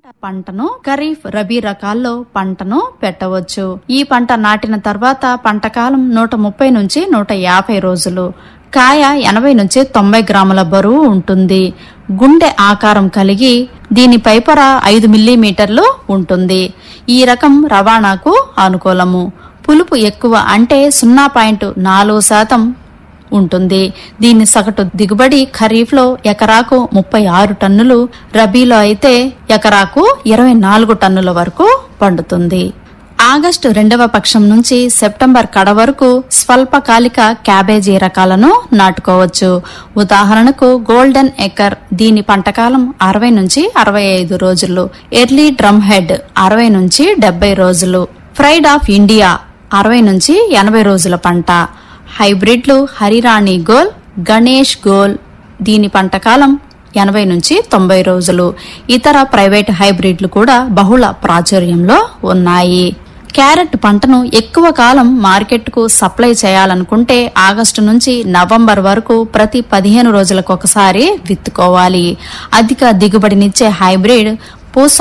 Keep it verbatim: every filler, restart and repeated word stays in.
పంటను ఖరీఫ్ రబీ రకాల్లో పంటను పెట్టవచ్చు. ఈ పంట నాటిన తర్వాత పంట కాలం నూట ముప్పై నుంచి నూట యాభై రోజులు. కాయ ఎనభై నుంచి తొంభై గ్రాముల బరువు ఉంటుంది. గుండె ఆకారం కలిగి దీని పైపొర ఐదు మిల్లీమీటర్లు ఉంటుంది. ఈ రకం రవాణాకు అనుకూలము. పులుపు ఎక్కువ అంటే సున్నా పాయింట్ నాలుగు శాతం ఉంటుంది. దీని సగటు దిగుబడి ఖరీఫ్ లో ఎకరాకు ముప్పై ఆరు టన్నులు, రబీలో అయితే ఎకరాకు ఇరవై నాలుగు టన్నుల వరకు పండుతుంది. ఆగస్టు రెండవ పక్షం నుంచి సెప్టెంబర్ కడ వరకు స్వల్పకాలిక క్యాబేజీ రకాలను నాటుకోవచ్చు. ఉదాహరణకు గోల్డెన్ ఎకర్, దీని పంటకాలం అరవై నుంచి అరవై ఐదు రోజులు. ఎర్లీ డ్రమ్ హెడ్ అరవై నుంచి డెబ్బై రోజులు. ఫ్రైడ్ ఆఫ్ ఇండియా అరవై నుంచి ఎనభై రోజుల పంట. హైబ్రిడ్లు హరిరాణి గోల్, గణేష్ గోల్, దీని పంటకాలం ఎనభై నుంచి తొంభై రోజులు. ఇతర ప్రైవేట్ హైబ్రిడ్లు కూడా బహుళ ప్రాచుర్యంలో ఉన్నాయి. క్యారెట్ పంటను ఎక్కువ కాలం మార్కెట్కు సప్లై చేయాలనుకుంటే ఆగస్టు నుంచి నవంబర్ వరకు ప్రతి పదిహేను రోజులకు ఒకసారి విత్తుకోవాలి. అధిక దిగుబడినిచ్చే హైబ్రిడ్ పూస